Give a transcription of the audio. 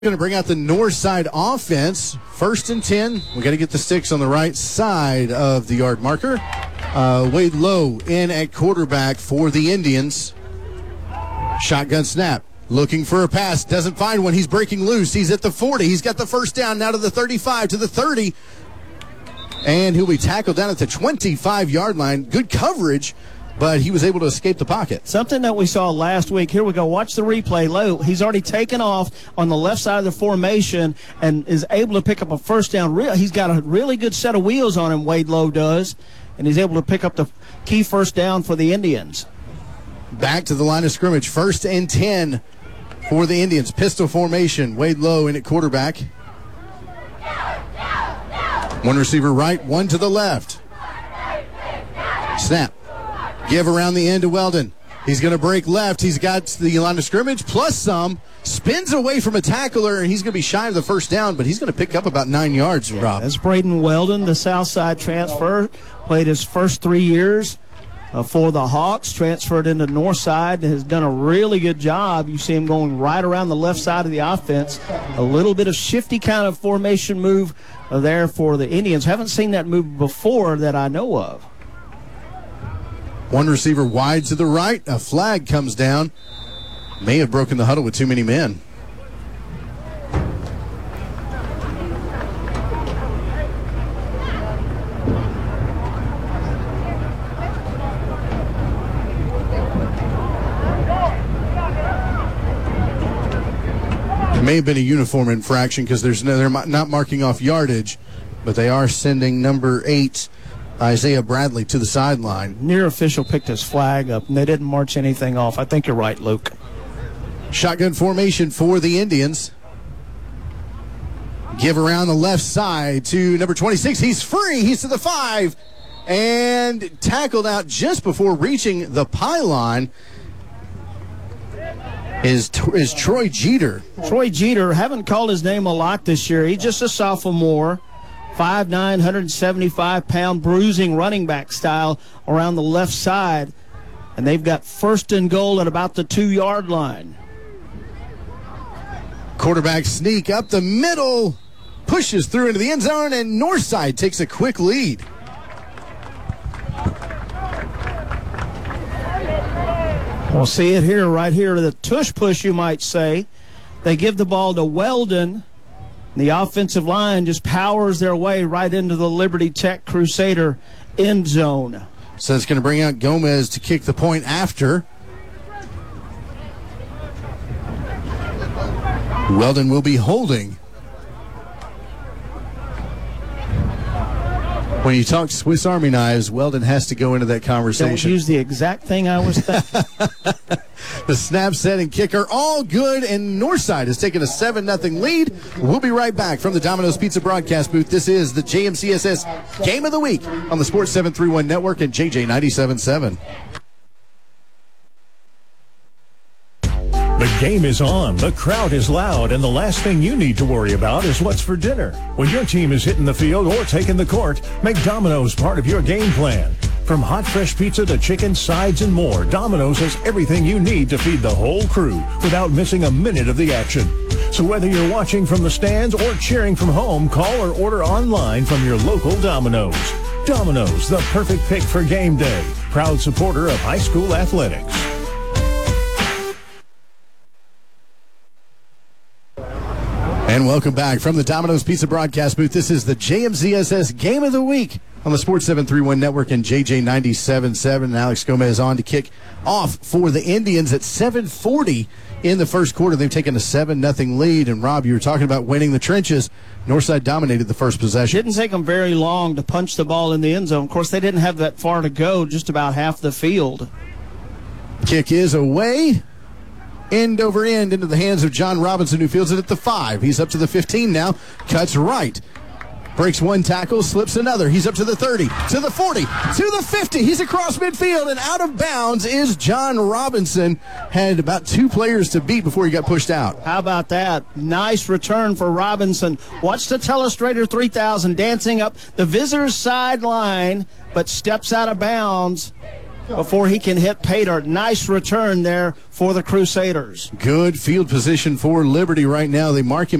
Going to bring out the north side offense. 1st and 10. We got to get the sticks on the right side of the yard marker. Wade Lowe in at quarterback for the Indians. Shotgun snap. Looking for a pass. Doesn't find one. He's breaking loose. He's at the 40. He's got the first down now to the 35, to the 30. And he'll be tackled down at the 25-yard line. Good coverage, but he was able to escape the pocket. Something that we saw last week. Here we go. Watch the replay. Lowe, he's already taken off on the left side of the formation and is able to pick up a first down. He's got a really good set of wheels on him, Wade Lowe does, and he's able to pick up the key first down for the Indians. Back to the line of scrimmage. 1st and 10 for the Indians. Pistol formation. Wade Lowe in at quarterback. One receiver right, one to the left. Snap. Give around the end to Weldon. He's going to break left. He's got the line of scrimmage plus some. Spins away from a tackler, and he's going to be shy of the first down, but he's going to pick up about 9 yards, Rob. That's Braden Weldon, the south side transfer. Played his first 3 years for the Hawks. Transferred into north side and has done a really good job. You see him going right around the left side of the offense. A little bit of shifty kind of formation move there for the Indians. Haven't seen that move before that I know of. One receiver wide to the right. A flag comes down. May have broken the huddle with too many men. It may have been a uniform infraction because they're not marking off yardage, but they are sending number 8, Isaiah Bradley, to the sideline. Near official picked his flag up, and they didn't march anything off. I think you're right, Luke. Shotgun formation for the Indians. Give around the left side to number 26. He's free. He's to the 5. And tackled out just before reaching the pylon is Troy Jeter. Troy Jeter, haven't called his name a lot this year. He's just a sophomore. 5'9", 175-pound bruising running back style around the left side. And they've got 1st and goal at about the 2-yard line. Quarterback sneak up the middle, pushes through into the end zone, and Northside takes a quick lead. We'll see it here, right here, the tush push, you might say. They give the ball to Weldon. The offensive line just powers their way right into the Liberty Tech Crusader end zone. So it's going to bring out Gomez to kick the point after. Weldon will be holding. When you talk Swiss Army knives, Weldon has to go into that conversation. Don't use the exact thing I was thinking. The snap, set, and kicker all good, and Northside has taken a 7-0 lead. We'll be right back from the Domino's Pizza broadcast booth. This is the JMCSS Game of the Week on the Sports 731 Network and JJ 97.7. The game is on, the crowd is loud, and the last thing you need to worry about is what's for dinner. When your team is hitting the field or taking the court, make Domino's part of your game plan. From hot, fresh pizza to chicken, sides, and more, Domino's has everything you need to feed the whole crew without missing a minute of the action. So whether you're watching from the stands or cheering from home, call or order online from your local Domino's. Domino's, the perfect pick for game day. Proud supporter of high school athletics. And welcome back from the Domino's Pizza broadcast booth. This is the JMCSS Game of the Week on the Sports 731 Network and JJ 97.7. And Alex Gomez on to kick off for the Indians at 7:40 in the first quarter. They've taken a 7-0 lead. And, Rob, you were talking about winning the trenches. Northside dominated the first possession. Didn't take them very long to punch the ball in the end zone. Of course, they didn't have that far to go, just about half the field. Kick is away. End over end into the hands of John Robinson, who fields it at the 5. He's up to the 15 now. Cuts right. Breaks one tackle, slips another. He's up to the 30, to the 40, to the 50. He's across midfield, and out of bounds is John Robinson. Had about 2 players to beat before he got pushed out. How about that? Nice return for Robinson. Watch the Telestrator 3000 dancing up the visitor's sideline, but steps out of bounds. before he can hit Pater. Nice return there for the Crusaders. Good field position for Liberty right now. They mark him